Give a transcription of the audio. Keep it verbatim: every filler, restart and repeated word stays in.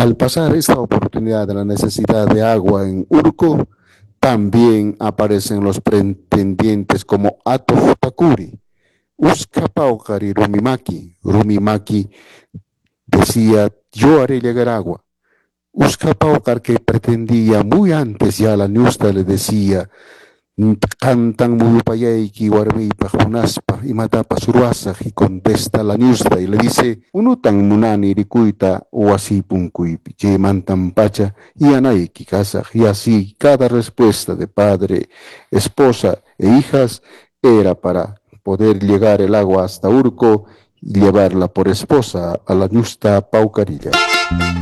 Al pasar esta oportunidad de la necesidad de agua en Urco, también aparecen los pretendientes como Ato Futakuri, Uskapaucari Rumimaki. Rumimaki decía, yo haré llegar agua. Uskapaucar, que pretendía muy antes ya la Ñusta, le decía, cantan muyupayayki warmipa hunaspa imatapa surwasaq, y contesta la Ñusta y le dice, unutan munani rikuita wasi punkuypi chaymantan pacha yanayki kasaq. Y así cada respuesta de padre, esposa e hijas era para poder llegar el agua hasta Urco y llevarla por esposa a la Ñusta Paucarilla.